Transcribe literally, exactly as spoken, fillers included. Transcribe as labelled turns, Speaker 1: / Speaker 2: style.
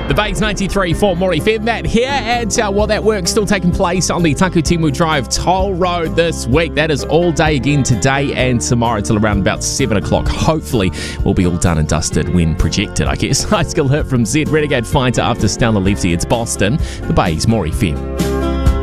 Speaker 1: The Bay's ninety-three for More F M. Matt here, and uh, well, that work's still taking place on the Takutimu Drive toll road this week. That is all day again today and tomorrow till around about seven o'clock. Hopefully, we'll be all done and dusted when projected, I guess. High school hit from Z Renegade Fighter after Stella Lefty. It's Boston. The Bay's More F M.